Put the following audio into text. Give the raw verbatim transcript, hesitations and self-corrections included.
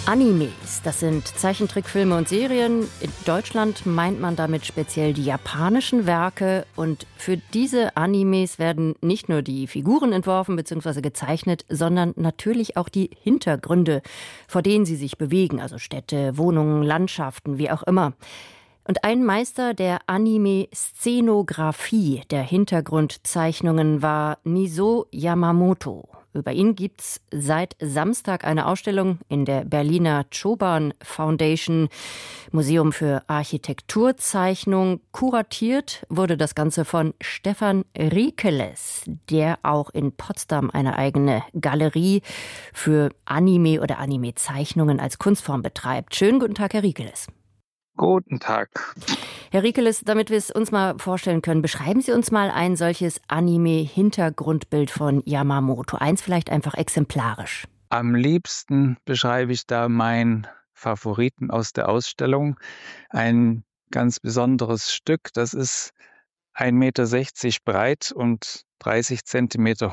Animes, das sind Zeichentrickfilme und Serien. In Deutschland meint man damit speziell die japanischen Werke. Und für diese Animes werden nicht nur die Figuren entworfen bzw. gezeichnet, sondern natürlich auch die Hintergründe, vor denen sie sich bewegen. Also Städte, Wohnungen, Landschaften, wie auch immer. Und ein Meister der Anime-Szenografie, der Hintergrundzeichnungen, war Niso Yamamoto. Über ihn gibt's seit Samstag eine Ausstellung in der Berliner Choban Foundation, Museum für Architekturzeichnung. Kuratiert wurde das Ganze von Stefan Rikeles, der auch in Potsdam eine eigene Galerie für Anime oder Anime-Zeichnungen als Kunstform betreibt. Schönen guten Tag, Herr Rikeles. Guten Tag. Herr Rikeles, damit wir es uns mal vorstellen können, beschreiben Sie uns mal ein solches Anime-Hintergrundbild von Yamamoto. Eins vielleicht einfach exemplarisch. Am liebsten beschreibe ich da meinen Favoriten aus der Ausstellung. Ein ganz besonderes Stück, das ist ein Meter sechzig breit und dreißig Zentimeter